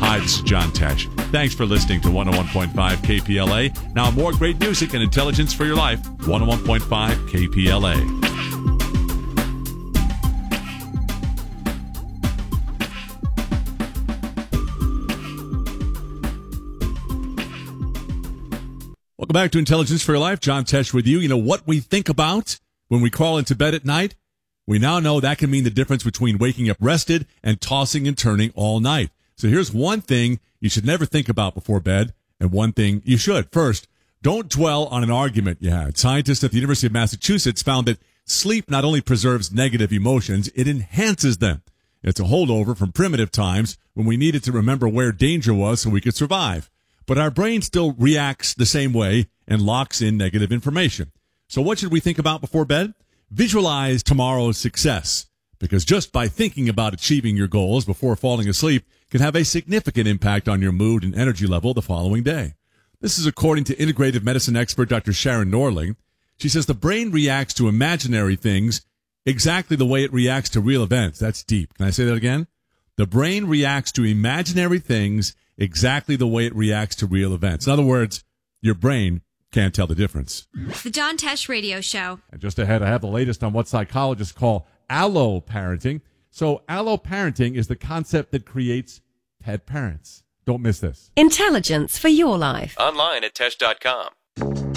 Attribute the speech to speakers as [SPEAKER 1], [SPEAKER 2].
[SPEAKER 1] Hi, this is John Tesh. Thanks for listening to 101.5 KPLA. Now more great music and intelligence for your life. 101.5 KPLA. Welcome back to Intelligence for Your Life. John Tesh with you. You know what we think about when we crawl into bed at night? We now know that can mean the difference between waking up rested and tossing and turning all night. So here's one thing you should never think about before bed, and one thing you should. First, don't dwell on an argument you had. Scientists at the University of Massachusetts found that sleep not only preserves negative emotions, it enhances them. It's a holdover from primitive times when we needed to remember where danger was so we could survive. But our brain still reacts the same way and locks in negative information. So what should we think about before bed? Visualize tomorrow's success, because just by thinking about achieving your goals before falling asleep can have a significant impact on your mood and energy level the following day. This is according to integrative medicine expert Dr. Sharon Norling. She says the brain reacts to imaginary things exactly the way it reacts to real events. That's deep. Can I say that again? The brain reacts to imaginary things exactly the way it reacts to real events. In other words, your brain can't tell the difference.
[SPEAKER 2] The John Tesh Radio Show.
[SPEAKER 1] And just ahead, I have the latest on what psychologists call alloparenting. So alloparenting is the concept that creates pet parents. Don't miss this.
[SPEAKER 3] Intelligence for your life.
[SPEAKER 4] Online at Tesh.com.